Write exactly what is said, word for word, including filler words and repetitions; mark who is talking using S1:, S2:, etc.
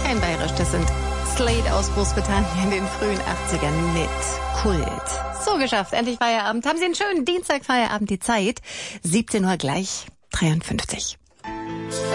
S1: kein Bayerisch, das sind Slade aus Großbritannien in den frühen achtzigern mit Kult. So, geschafft, endlich Feierabend. Haben Sie einen schönen Dienstag Feierabend, die Zeit. siebzehn Uhr gleich dreiundfünfzig.